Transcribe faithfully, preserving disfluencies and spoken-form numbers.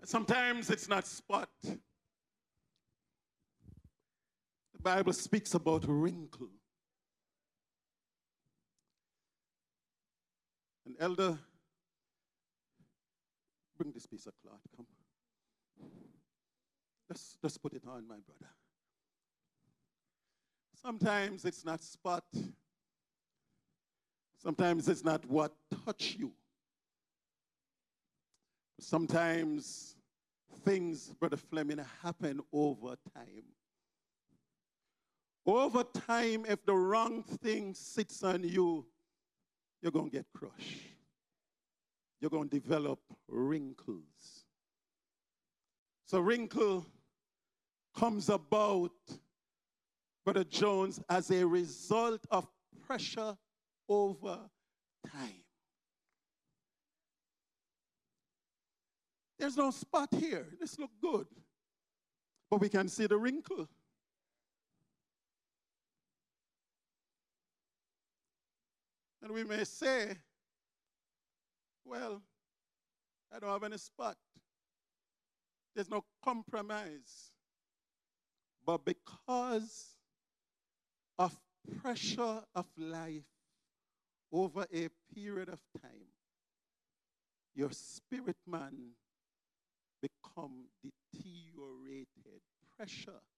Sometimes it's not spot. The Bible speaks about wrinkle. An elder, bring this piece of cloth, come. Let's, let's put it on, my brother. Sometimes it's not spot. Sometimes it's not what touch you. Sometimes things, Brother Fleming, happen over time. Over time, if the wrong thing sits on you, you're going to get crushed. You're going to develop wrinkles. So wrinkle comes about, Brother Jones, as a result of pressure over time. There's no spot here. This looks good. But we can see the wrinkle. And we may say, well, I don't have any spot. There's no compromise. But because of pressure of life over a period of time, your spirit man become deteriorated. Pressure